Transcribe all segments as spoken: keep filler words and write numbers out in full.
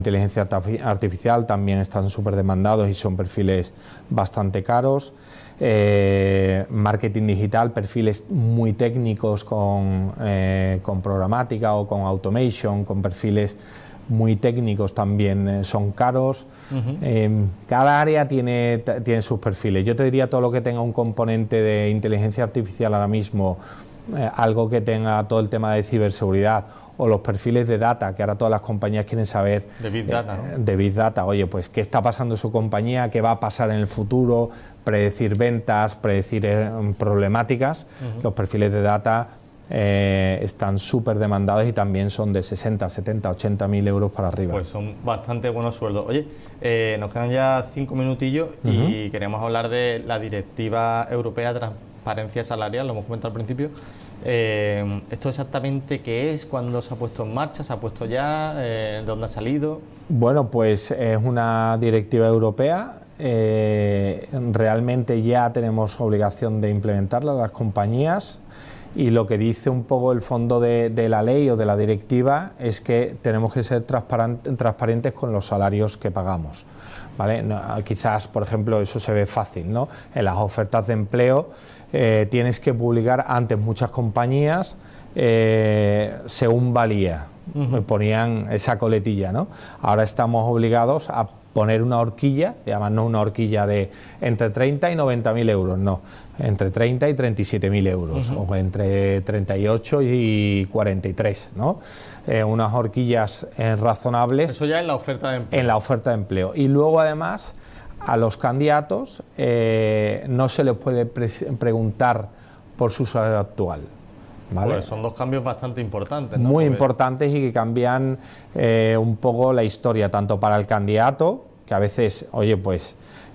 inteligencia artificial también están súper demandados y son perfiles bastante caros. Eh, marketing digital, perfiles muy técnicos con, eh, con programática o con automation, con perfiles muy técnicos también eh, son caros. Uh-huh. Eh, cada área tiene, tiene sus perfiles. Yo te diría todo lo que tenga un componente de inteligencia artificial ahora mismo, eh, algo que tenga todo el tema de ciberseguridad o los perfiles de data, que ahora todas las compañías quieren saber. De Big Data, eh, ¿no? De Big Data, oye, pues qué está pasando en su compañía, qué va a pasar en el futuro, predecir ventas, predecir eh, problemáticas. Uh-huh. Los perfiles de data eh, están súper demandados y también son de sesenta, setenta, ochenta mil euros para arriba. Pues son bastante buenos sueldos. Oye, eh, nos quedan ya cinco minutillos uh-huh. y queremos hablar de la Directiva Europea de Transparencia Salarial, lo hemos comentado al principio. Eh, ¿Esto exactamente qué es? ¿Cuándo se ha puesto en marcha? ¿Se ha puesto ya? Eh, ¿De dónde ha salido? Bueno, pues es una directiva europea. Eh, realmente ya tenemos obligación de implementarla las compañías, y lo que dice un poco el fondo de, de la ley o de la directiva es que tenemos que ser transparentes, transparentes con los salarios que pagamos, ¿vale? No, quizás, por ejemplo, eso se ve fácil, ¿no? En las ofertas de empleo eh, tienes que publicar antes muchas compañías eh, según valía, uh-huh. me ponían esa coletilla, ¿no? Ahora estamos obligados a poner una horquilla, además no una horquilla de entre treinta y noventa mil euros, no, entre treinta y treinta y siete mil euros, uh-huh. o entre treinta y ocho y cuarenta y tres, ¿no? Eh, unas horquillas eh, razonables. Eso ya en la oferta de empleo. En la oferta de empleo. Y luego, además, a los candidatos eh, no se les puede pre- preguntar por su salario actual. ¿Vale? Pues son dos cambios bastante importantes, ¿no? Muy Porque... importantes y que cambian eh, un poco la historia, tanto para el candidato, que a veces, oye, pues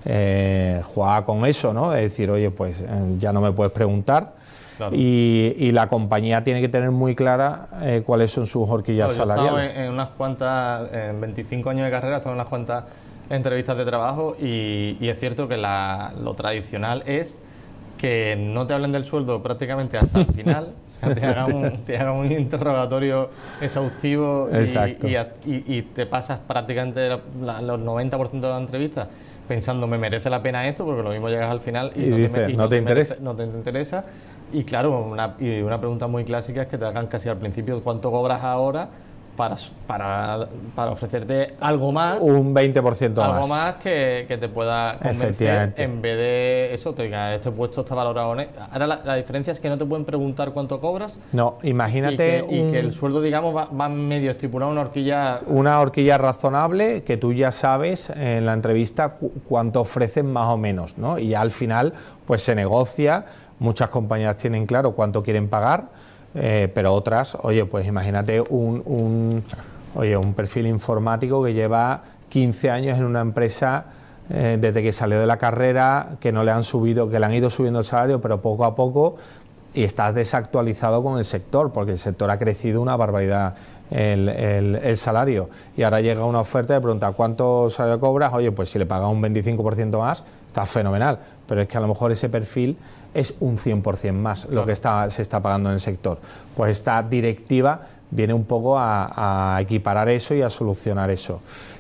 eh, juega con eso, ¿no? Es decir, oye, pues eh, ya no me puedes preguntar. Claro. Y, y la compañía tiene que tener muy clara eh, cuáles son sus horquillas claro, salariales. Yo he estado en, en unas cuantas, en veinticinco años de carrera, he estado en unas cuantas entrevistas de trabajo y, y es cierto que la, lo tradicional es que no te hablen del sueldo prácticamente hasta el final, o sea, te hagan un, te hagan un interrogatorio exhaustivo y, y, y, y te pasas prácticamente la, la, los noventa por ciento de la entrevista pensando, ¿me merece la pena esto? Porque lo mismo llegas al final y, y no, dices, te, y no, no, te te interesa. Merece, no te interesa. Y claro, una, y una pregunta muy clásica es que te hagan casi al principio, ¿cuánto cobras ahora? Para, para, para ofrecerte algo más, un veinte por ciento algo más, algo más que, que te pueda convencer en vez de eso, te diga, este puesto está valorado. Ahora la, la diferencia es que no te pueden preguntar cuánto cobras. No, imagínate y que, un, y que el sueldo, digamos, va, va medio estipulado, una horquilla. Una horquilla razonable que tú ya sabes en la entrevista cu- cuánto ofrecen más o menos, ¿no? Y al final pues se negocia, muchas compañías tienen claro cuánto quieren pagar. Eh, pero otras, oye, pues imagínate un, un, oye, un perfil informático que lleva quince años en una empresa eh, desde que salió de la carrera, que no le han subido, que le han ido subiendo el salario, pero poco a poco, y estás desactualizado con el sector, porque el sector ha crecido una barbaridad el, el, el salario. Y ahora llega una oferta de pregunta, ¿cuánto salario cobras? Oye, pues si le pagas un veinticinco por ciento más, está fenomenal, pero es que a lo mejor ese perfil es un cien por ciento más claro. lo que está, se está pagando en el sector. Pues esta directiva viene un poco a, a equiparar eso y a solucionar eso.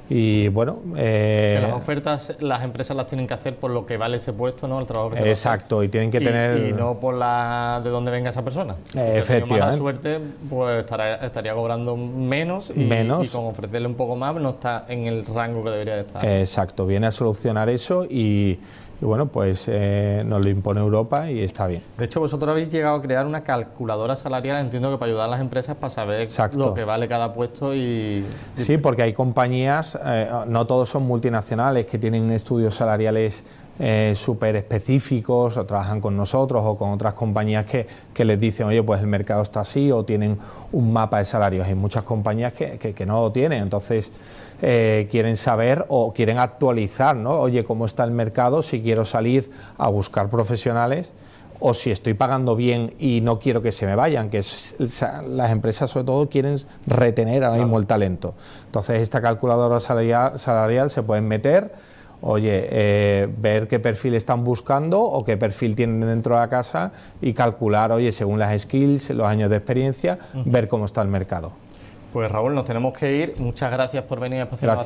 Y bueno... Eh, que las ofertas las empresas las tienen que hacer por lo que vale ese puesto, ¿no? El trabajo que se Exacto, y tienen que y, tener... Y no por la de dónde venga esa persona. Eh, si tiene mala suerte, pues estaría, estaría cobrando menos y, menos y con ofrecerle un poco más no está en el rango que debería de estar. Exacto, viene a solucionar eso y... Y bueno, pues eh, nos lo impone Europa y está bien. De hecho, vosotros habéis llegado a crear una calculadora salarial, entiendo que para ayudar a las empresas para saber Exacto. lo que vale cada puesto y... Sí, porque hay compañías, eh, no todos son multinacionales, que tienen estudios salariales eh, súper específicos, o trabajan con nosotros o con otras compañías que, que les dicen, oye, pues el mercado está así, o tienen un mapa de salarios. Hay muchas compañías que, que, que no lo tienen, entonces... Eh, quieren saber o quieren actualizar, ¿no? Oye, ¿cómo está el mercado? Si quiero salir a buscar profesionales o si estoy pagando bien y no quiero que se me vayan, que es, las empresas sobre todo quieren retener ahora mismo el talento. Entonces, esta calculadora salarial, salarial se pueden meter, oye, eh, ver qué perfil están buscando o qué perfil tienen dentro de la casa y calcular, oye, según las skills, los años de experiencia, uh-huh. ver cómo está el mercado. Pues Raúl, nos tenemos que ir. Muchas gracias por venir a Espacio Gracias.